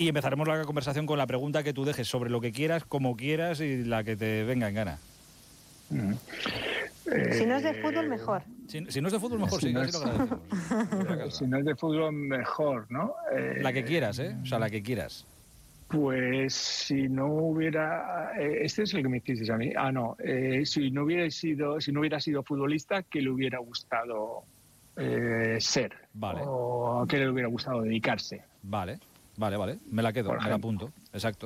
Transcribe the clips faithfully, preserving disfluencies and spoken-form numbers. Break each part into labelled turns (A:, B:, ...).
A: y empezaremos la conversación con la pregunta que tú dejes sobre lo que quieras, como quieras y la que te venga en gana.
B: Mm. Eh,
C: si no es de fútbol, mejor.
A: Si, si no es de fútbol, mejor,
B: si
A: sí,
B: no
A: que
B: es,
A: así lo agradecemos.
B: Si no es de fútbol, mejor, ¿no? Eh,
A: la que quieras, ¿eh? O sea, la que quieras.
B: Pues si no hubiera, eh, este es el que me hiciste a mí. Ah, no, eh, si no hubiera sido, si no hubiera sido futbolista, ¿qué le hubiera gustado eh, ser?
A: Vale.
B: O ¿a qué le hubiera gustado dedicarse?
A: Vale, vale, vale. Me la quedo, me la apunto. Exacto.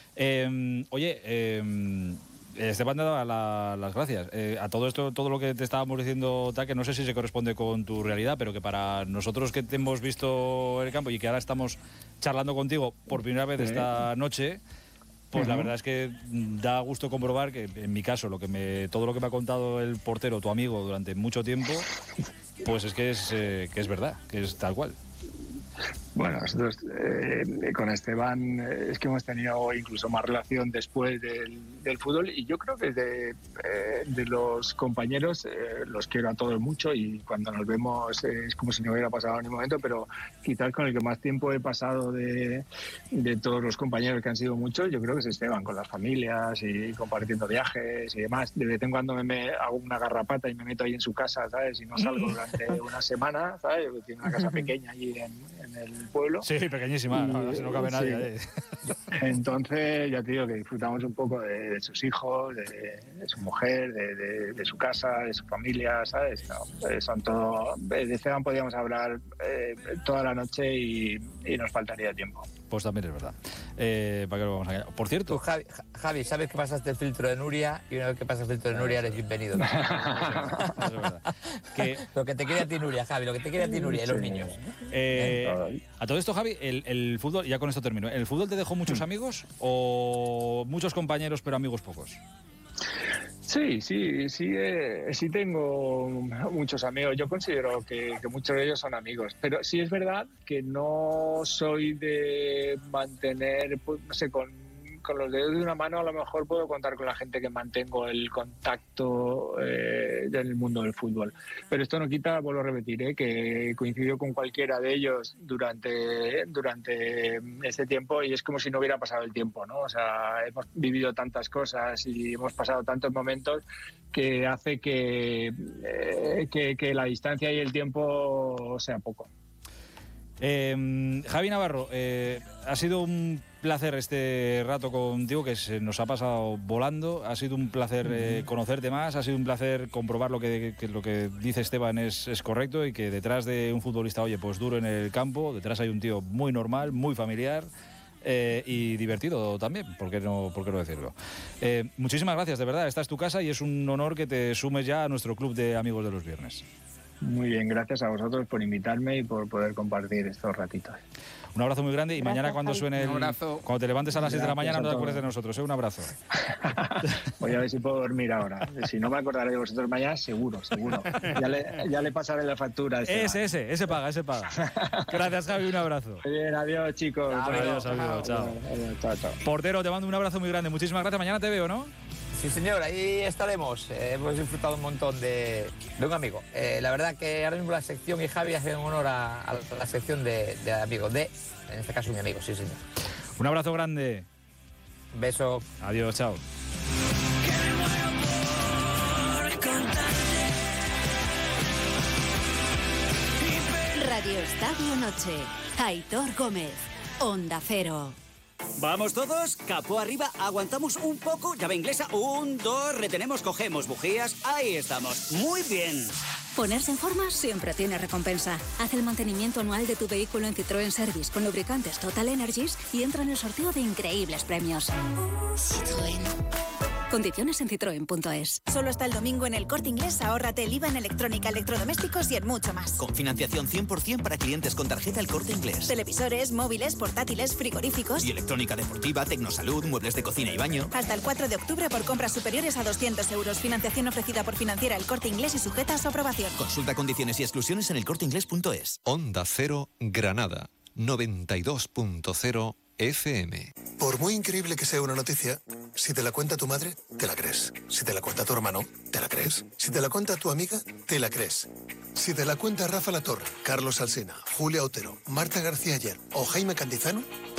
A: Eh, oye, eh, Esteban te daba la, las gracias. Eh, a todo esto, todo lo que te estábamos diciendo, tal, que no sé si se corresponde con tu realidad, pero que para nosotros que te hemos visto en el campo y que ahora estamos charlando contigo por primera vez esta noche, pues uh-huh. la verdad es que da gusto comprobar que, en mi caso, lo que me, todo lo que me ha contado el portero, tu amigo, durante mucho tiempo, pues es que es, eh, que es verdad, que es tal cual.
B: Bueno, nosotros eh, con Esteban eh, es que hemos tenido incluso más relación después del, del fútbol y yo creo que de, eh, de los compañeros eh, los quiero a todos mucho y cuando nos vemos eh, es como si no hubiera pasado ni un momento, pero quizás con el que más tiempo he pasado de, de todos los compañeros que han sido muchos, yo creo que es Esteban, con las familias y compartiendo viajes y demás. De vez en cuando me, me hago una garrapata y me meto ahí en su casa, ¿sabes? Y no salgo durante una semana, ¿sabes? Porque tiene una casa pequeña allí en, en el pueblo.
A: Sí, pequeñísima, y, no, no cabe nadie.
B: Sí. Entonces, ya te digo que disfrutamos un poco de, de sus hijos, de, de su mujer, de, de, de su casa, de su familia, ¿sabes? No, eh, son todo... De Esteban podíamos hablar eh, toda la noche y, y nos faltaría tiempo.
A: Pues también es verdad. Eh, ¿Para qué lo vamos a engañar? Por cierto...
D: Tú, Javi, Javi, sabes que pasaste el filtro de Nuria y una vez que pasas el filtro de Nuria eres bienvenido. ¿No?
A: Eso es verdad. Que...
D: Lo que te quiere a ti Nuria, Javi, lo que te quiere a ti Nuria y los niños.
A: Eh, a todo esto, Javi, el, el fútbol, ya con esto termino, ¿el fútbol te dejó muchos amigos o muchos compañeros pero amigos pocos?
B: Sí, sí, sí, eh, sí tengo muchos amigos. Yo considero que, que muchos de ellos son amigos, pero sí es verdad que no soy de mantener, pues, no sé, con, con los dedos de una mano a lo mejor puedo contar con la gente que mantengo el contacto eh, en el mundo del fútbol. Pero esto no quita, vuelvo a repetir, eh, que coincido con cualquiera de ellos durante, durante este tiempo y es como si no hubiera pasado el tiempo, ¿no? O sea, hemos vivido tantas cosas y hemos pasado tantos momentos que hace que, eh, que, que la distancia y el tiempo sea poco.
A: Eh, Javi Navarro, eh, ha sido un placer este rato contigo, que se nos ha pasado volando. Ha sido un placer eh, conocerte más, ha sido un placer comprobar lo que, que lo que dice Esteban es, es correcto y que detrás de un futbolista, oye, pues duro en el campo, detrás hay un tío muy normal, muy familiar eh, y divertido también, ¿por qué no, por qué no decirlo? Eh, muchísimas gracias, de verdad, esta es tu casa y es un honor que te sumes ya a nuestro club de amigos de los viernes.
B: Muy bien, gracias a vosotros por invitarme y por poder compartir estos ratitos.
A: Un abrazo muy grande y
C: gracias,
A: mañana cuando suene el... Cuando te levantes a las seis de la mañana no te acuerdes de nosotros, ¿eh? Un abrazo.
B: Voy a ver si puedo dormir ahora. Si no me acordaré de vosotros mañana, seguro, seguro. Ya le, ya le pasaré la factura.
A: Ese, ese, ese, ese paga, ese paga. Gracias, Javi, un abrazo.
B: Muy bien, adiós, chicos.
A: Adiós, adiós, chao.
B: Adiós, chao, chao.
A: Portero, te mando un abrazo muy grande. Muchísimas gracias. Mañana te veo, ¿no?
D: Sí, señor, ahí estaremos. Eh, hemos disfrutado un montón de, de un amigo. Eh, la verdad que ahora mismo la sección y Javi hacen honor a, a la sección de, de amigos, de, en este caso, mi amigo, sí, señor.
A: Un abrazo grande.
D: Beso.
A: Adiós, chao.
E: Radio Estadio Noche. Aitor Gómez. Onda Cero.
F: ¿Vamos todos? Capó arriba, aguantamos un poco, llave inglesa, un, dos, retenemos, cogemos bujías, ahí estamos, muy bien.
E: Ponerse en forma siempre tiene recompensa. Haz el mantenimiento anual de tu vehículo en Citroën Service con lubricantes Total Energies y entra en el sorteo de increíbles premios. Citroën. Condiciones en citroen punto es.
G: Solo hasta el domingo en El Corte Inglés, ahórrate el I V A en electrónica, electrodomésticos y en mucho más.
H: Con financiación cien por ciento para clientes con tarjeta El Corte Inglés.
G: Televisores, móviles, portátiles, frigoríficos.
H: Y electrónica deportiva, tecnosalud, muebles de cocina y baño.
G: Hasta el cuatro de octubre por compras superiores a doscientos euros. Financiación ofrecida por Financiera El Corte Inglés y sujeta a su aprobación.
H: Consulta condiciones y exclusiones en el corte inglés punto es.
I: Onda Cero Granada, noventa y dos punto cero F M.
J: Por muy increíble que sea una noticia, si te la cuenta tu madre, te la crees. Si te la cuenta tu hermano, te la crees. Si te la cuenta tu amiga, te la crees. Si te la cuenta Rafa Latorre, Carlos Alsina, Julia Otero, Marta García Ayer o Jaime Cantizano,